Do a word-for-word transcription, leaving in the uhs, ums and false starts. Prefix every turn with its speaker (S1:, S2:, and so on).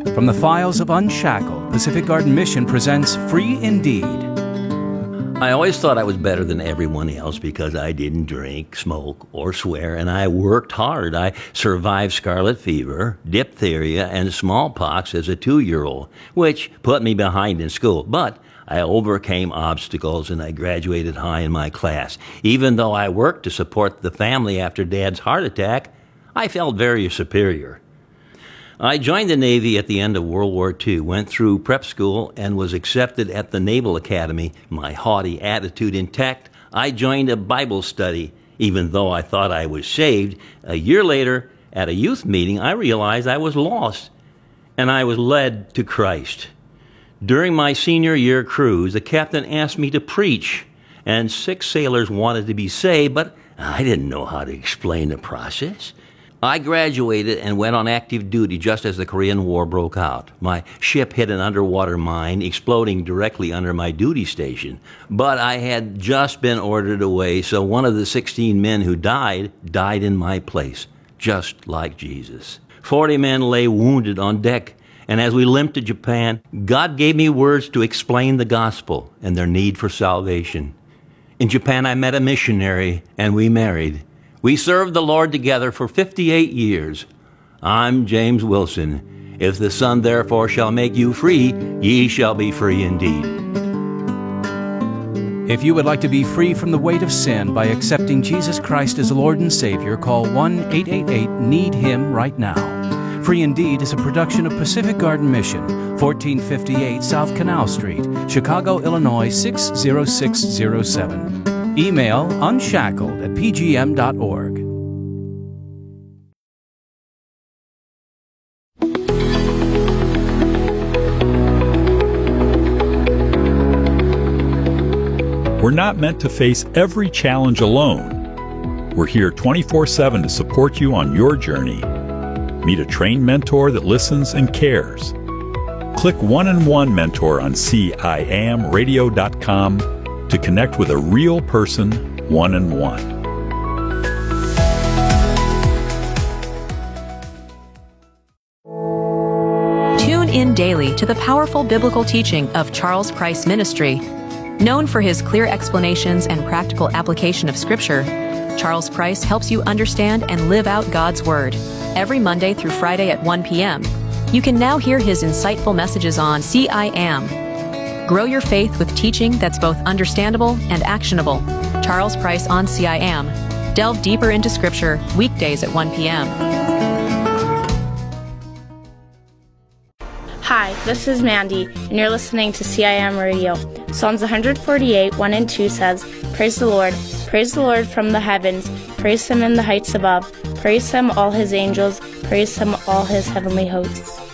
S1: From the files of Unshackled, Pacific Garden Mission presents Free Indeed.
S2: I always thought I was better than everyone else because I didn't drink, smoke, or swear, and I worked hard. I survived scarlet fever, diphtheria, and smallpox as a two-year-old, which put me behind in school. But I overcame obstacles and I graduated high in my class. Even though I worked to support the family after Dad's heart attack, I felt very superior. I joined the Navy at the end of World War Two, went through prep school, and was accepted at the Naval Academy. My haughty attitude intact, I joined a Bible study, even though I thought I was saved. A year later, at a youth meeting, I realized I was lost, and I was led to Christ. During my senior year cruise, the captain asked me to preach, and six sailors wanted to be saved, but I didn't know how to explain the process. I graduated and went on active duty just as the Korean War broke out. My ship hit an underwater mine, exploding directly under my duty station. But I had just been ordered away, so one of the sixteen men who died, died in my place, just like Jesus. Forty men lay wounded on deck, and as we limped to Japan, God gave me words to explain the gospel and their need for salvation. In Japan, I met a missionary, and we married. We served the Lord together for fifty-eight years. I'm James Wilson. If the Son therefore shall make you free, ye shall be free indeed.
S1: If you would like to be free from the weight of sin by accepting Jesus Christ as Lord and Savior, call one eight eight eight need him right now. Free Indeed is a production of Pacific Garden Mission, fourteen fifty-eight South Canal Street, Chicago, Illinois six zero six zero seven. Email unshackled at p g m dot org.
S3: We're not meant to face every challenge alone. We're here twenty-four seven to support you on your journey. Meet a trained mentor that listens and cares. Click One-on-One Mentor on c i am radio dot com to connect with a real person one-on-one.
S4: Tune in daily to the powerful biblical teaching of Charles Price Ministry. Known for his clear explanations and practical application of Scripture, Charles Price helps you understand and live out God's Word. Every Monday through Friday at one p.m. You can now hear his insightful messages on C I Am. Grow your faith with teaching that's both understandable and actionable. Charles Price on C I Am. Delve deeper into Scripture weekdays at one p.m.
S5: Hi, this is Mandy, and you're listening to C I M Radio. Psalms one forty-eight, one and two says, Praise the Lord, praise the Lord from the heavens, praise him in the heights above, praise him all his angels, praise him all his heavenly hosts.